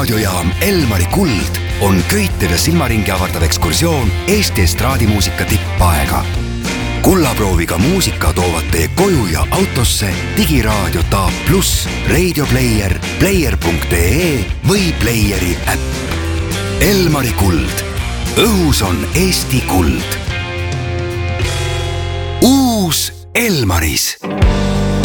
raadiojaam Elmari Kuld on köitev ja silmaringi avardav ekskursioon Eesti estraadimuusika tippaega. Kullaprooviga muusika toovad teie koju ja autosse digiraadio Taab Plus, Radio Player, player.ee või Playeri äpp. Elmari Kuld. Õhus on Eesti kuld. Uus Elmaris.